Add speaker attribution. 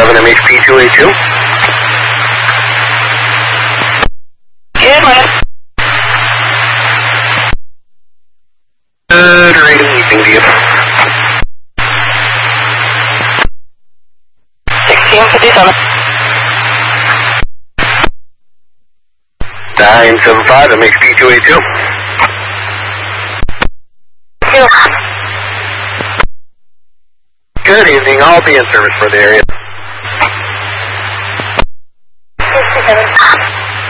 Speaker 1: 977 MHP 282.
Speaker 2: Good morning.
Speaker 1: Good rating, evening to you.
Speaker 2: 1657.
Speaker 1: 975 MHP 282. Good evening, I'll be in service for the area.